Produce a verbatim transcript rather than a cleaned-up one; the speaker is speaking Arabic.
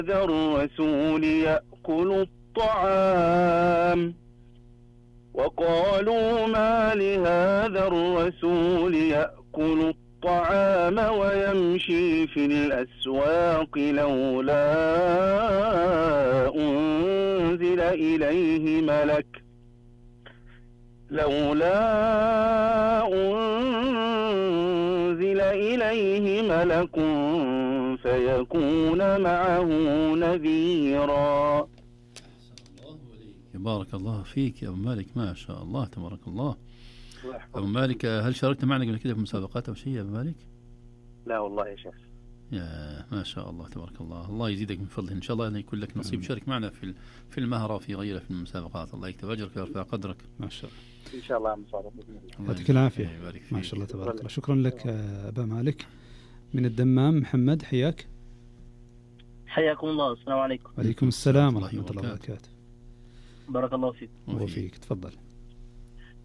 هذا الرسول يأكل الطعام وقالوا ما لهذا الرسول يأكل الطعام ويمشي في الأسواق لولا أنزل إليه ملك لولا أنزل إليه ملك فيكون معه نذيرا. بارك الله فيك يا أبو مالك، ما شاء الله تبارك الله. أبو مالك، هل شاركت معنا قبل كده في مسابقات أو شيء يا أبو مالك؟ لا والله يا شيخ. يا ما شاء الله تبارك الله، الله يزيدك من فضله، إن شاء الله أن يكون لك نصيب شارك معنا في في المهرة في غيره في المسابقات. الله يكتب أجرك ويرفع قدرك. ما شاء الله. إن شاء الله مصارف. يعطيك العافية. ما شاء الله تبارك الله. شكرا لك أبا مالك. من الدمام محمد، حياك. حياكم الله. السلام عليكم. وعليكم السلام ورحمة الله وبركاته. بارك الله فيك. وفيك تفضل.